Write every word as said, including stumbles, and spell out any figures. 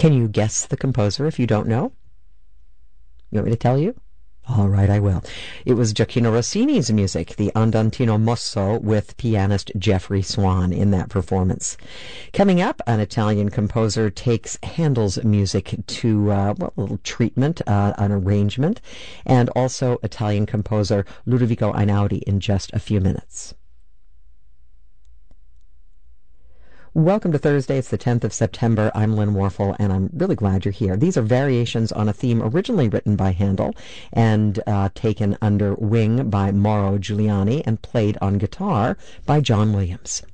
Can you guess the composer if you don't know? You want me to tell you? All right, I will. It was Gioacchino Rossini's music, the Andantino Mosso, with pianist Jeffrey Swan in that performance. Coming up, an Italian composer takes Handel's music to uh, well, a little treatment, uh, an arrangement, and also Italian composer Ludovico Einaudi in just a few minutes. Welcome to Thursday. It's the tenth of September. I'm Lynn Warfel, and I'm really glad you're here. These are variations on a theme originally written by Handel and uh, taken under wing by Mauro Giuliani and played on guitar by John Williams.